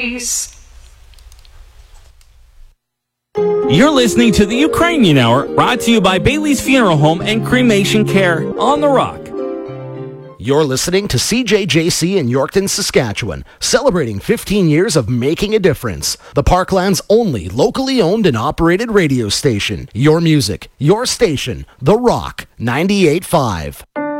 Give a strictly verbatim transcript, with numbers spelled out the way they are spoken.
You're listening to the Ukrainian Hour, brought to you by Bailey's Funeral Home and Cremation Care on The Rock. You're listening to C J J C in Yorkton, Saskatchewan, celebrating fifteen years of making a difference. The Parkland's only locally owned and operated radio station. Your music, your station, The Rock, ninety-eight point five.